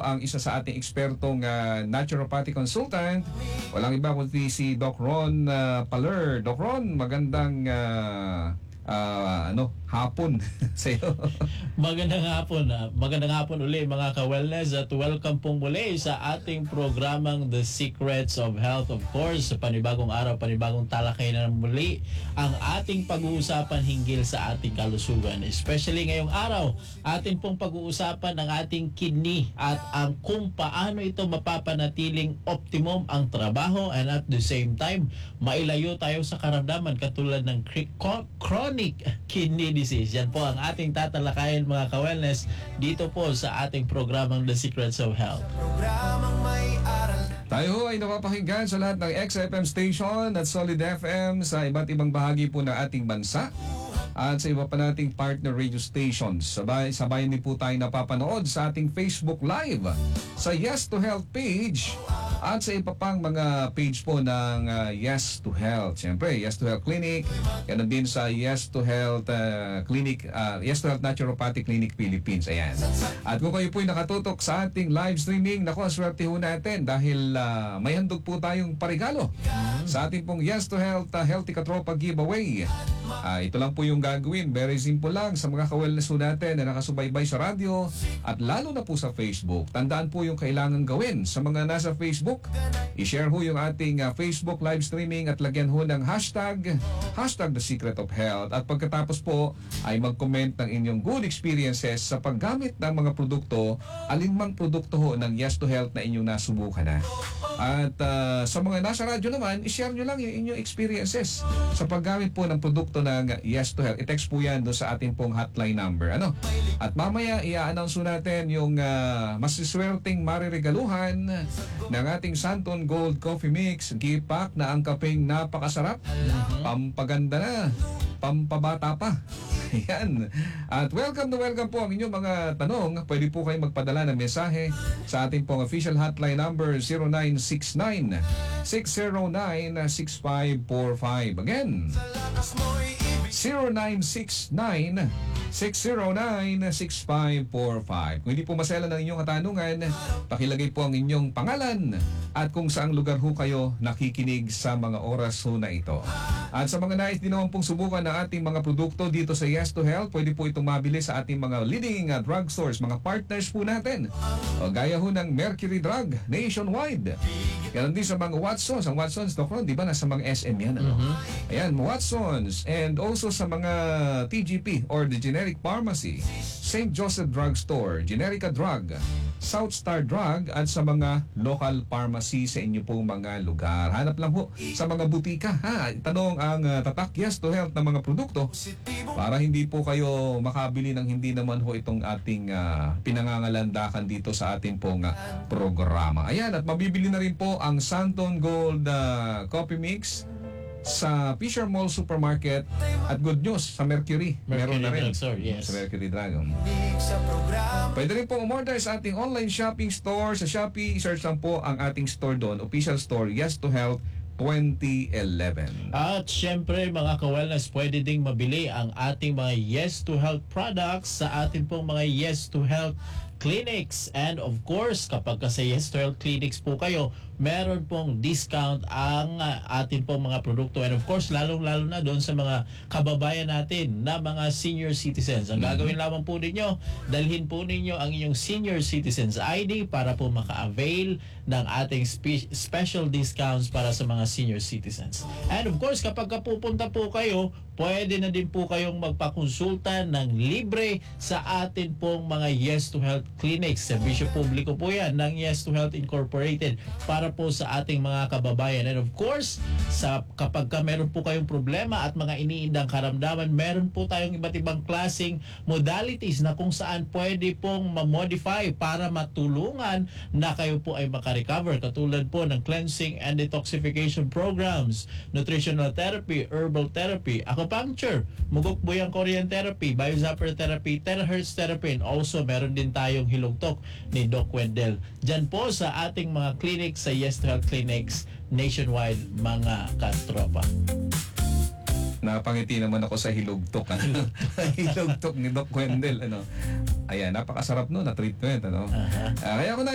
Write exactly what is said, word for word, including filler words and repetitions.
ang isa sa ating ekspertong uh, naturopathy consultant. Walang iba kundi si Doc Ron uh, Paler. Doc Ron, magandang uh, uh, ano, hapon sa iyo. Magandang hapon. Uh, magandang hapon uli mga ka-wellness at welcome pong muli sa ating programang The Secrets of Health. Of course, sa panibagong araw, panibagong talakay na muli ang ating pag-uusapan hinggil sa ating kalusugan. Especially ngayong araw, atin pong pag-uusapan ang ating kidney at ang kung paano ito mapapanatiling optimum ang trabaho and at the same time, mailayo tayo sa karamdaman katulad ng chronic kidney disease. Yan po ang ating tatalakayin mga ka-wellness dito po sa ating programang The Secrets of Health. Tayo ay napapakinggan sa lahat ng X F M station at Solid F M sa iba't ibang bahagi po ng ating bansa at sa iba pa nating partner radio stations. Sabay, sabayan din po tayo napapanood sa ating Facebook Live, sa Yes to Health page at sa iba pang mga page po ng uh, Yes to Health. Siyempre, Yes to Health Clinic, yan din sa Yes to Health uh, Clinic, uh, Yes to Health Naturopathy Clinic Philippines. Ayan. At kung kayo po'y nakatutok sa ating live streaming, naku, swerte ho natin dahil uh, may handog po tayong parigalo sa ating pong Yes to Health uh, Healthy Katropa giveaway. Uh, ito lang po yung gagawin. Very simple lang sa mga ka-wellness po natin na nakasubaybay sa radyo at lalo na po sa Facebook. Tandaan po yung kailangan gawin sa mga nasa Facebook. I-share ho yung ating uh, Facebook live streaming at lagyan ho ng hashtag, hashtag The Secret of Health. At pagkatapos po ay mag-comment ng inyong good experiences sa paggamit ng mga produkto, alinmang produkto ho ng Yes to Health na inyong nasubukan na. At uh, sa mga nasa radyo naman, i-share nyo lang yung inyong experiences sa paggamit po ng produkto ng Yes to Health. I-text po yan doon sa ating pong hotline number. Ano? At mamaya, i-announce natin yung uh, masiswerteng mariregaluhan ng ating Santon Gold Coffee Mix gift pack na ang kapeng napakasarap, pampaganda na, pampabata pa. Ayan. At welcome na welcome po ang inyong mga tanong. Pwede po kayong magpadala ng mensahe sa ating pong official hotline number zero nine six nine, six zero nine, six five four five. Again, zero nine six nine, six zero nine, six five four five. Kung hindi po masela ng inyong katanungan, pakilagay po ang inyong pangalan at kung saang lugar ho kayo nakikinig sa mga oras ho na ito. At sa mga nais din naman pong subukan ng ating mga produkto dito sa Yes to Health, pwede po itong mabili sa ating mga leading uh, drugstores, mga partners po natin. O, gaya ho ng Mercury Drug nationwide. Ganon din sa mga Watsons. Ang Watsons, Doc Ron, di ba nasa mga S M yan? Ano? Mm-hmm. Ayan, Watsons. And also sa mga T G P or the Generic Pharmacy, Saint Joseph Drug Store, Generica Drug, South Star Drug at sa mga local pharmacy sa inyo pong mga lugar. Hanap lang po sa mga butika. Ha? Tanong ang uh, tatak Yes to Health ng mga produkto para hindi po kayo makabili ng hindi naman ho itong ating uh, pinangangalandakan dito sa ating pong uh, programa. Ayan, at mabibili na rin po ang Santon Gold uh, Coffee Mix sa Fisher Mall Supermarket at good news sa Mercury. Mercury Meron na rin Drugstore, yes. sa Mercury Dragon. Pwede rin po umorder sa ating online shopping store sa Shopee. I-search lang po ang ating store doon, official store Yes to Health twenty eleven. At syempre mga ka-wellness, pwede ding mabili ang ating mga Yes to Health products sa ating pong mga Yes to Health clinics. And of course, kapag sa Yes to Health clinics po kayo, meron pong discount ang uh, atin pong mga produkto. And of course, lalong-lalo na doon sa mga kababayan natin na mga senior citizens. Ang gagawin lamang po ninyo, dalhin po ninyo ang inyong senior citizens I D para po maka-avail ng ating spe- special discounts para sa mga senior citizens. And of course, kapag pupunta po kayo, pwede na din po kayong magpakonsulta ng libre sa atin pong mga Yes to Health clinics. Serbisyo publiko po yan ng Yes to Health Incorporated para po sa ating mga kababayan. And of course, sa kapag ka meron po kayong problema at mga iniindang karamdaman, meron po tayong iba't ibang klaseng modalities na kung saan pwede pong ma-modify para matulungan na kayo po ay makarecover. Katulad po ng cleansing and detoxification programs, nutritional therapy, herbal therapy, acupuncture, mugok-buyang Korean therapy, biozapper therapy, terahertz therapy, and also meron din tayong hilugtok ni Doc Wendell. Diyan po sa ating mga clinics sa Yes to Health clinics nationwide, mga katropa. Napangiti naman ako sa hilugtok. Ano? Hilugtok ni Doc Wendell. Ano? Ayan, napakasarap no na treatment. Ano? Uh-huh. Uh, kaya ako na